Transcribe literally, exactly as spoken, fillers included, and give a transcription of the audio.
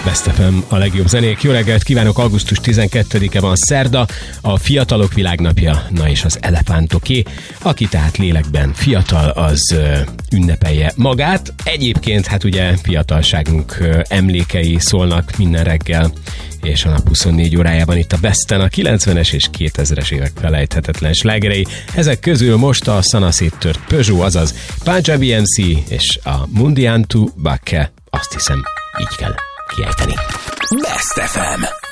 Best ef em, a legjobb zenék. Jó reggelt kívánok, augusztus tizenkettedike van, szerda, a Fiatalok Világnapja, na és az elefántoké. Aki tehát lélekben fiatal, az ö, ünnepelje magát. Egyébként hát ugye fiatalságunk ö, emlékei szólnak minden reggel, és a nap huszonnégy órájában itt a Besten a kilencvenes és kétezres évek felejthetetlen slágerei. Ezek közül most a szana széttört Peugeot, azaz Punjabi em cé és a Mundiantu Bakke. Azt hiszem, így kell kiejteni. Best ef em.